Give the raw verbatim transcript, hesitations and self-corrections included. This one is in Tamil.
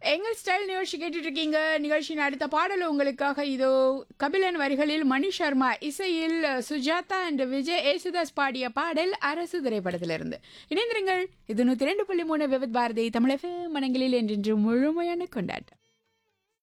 எங்கள் ஸ்டைல் நிகழ்ச்சி கேட்டுட்டு இருக்கீங்க. நிகழ்ச்சியின் அடுத்த பாடல் உங்களுக்காக இதோ. கபிலன் வரிகளில் மணி சர்மா இசையில் சுஜாதா அண்ட் விஜய் ஏசுதாஸ் பாடிய பாடல் அரசு திரைப்படத்திலிருந்து. இணைந்திருங்கள். இது நூத்தி ரெண்டு புள்ளி மூணு விவித் பாரதி தமிழக மனங்களில் என்றென்று முழுமையான கொண்டாட்டம்.